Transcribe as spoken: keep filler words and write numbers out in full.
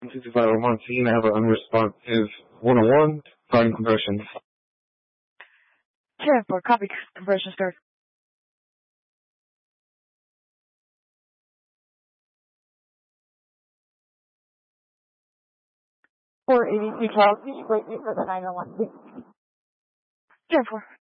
sixty-five Vermont, seeing I have an unresponsive one oh one, starting conversions. ten four, copy conversion start. four eighty-two Chelsea, waiting for the nine oh one. ten four.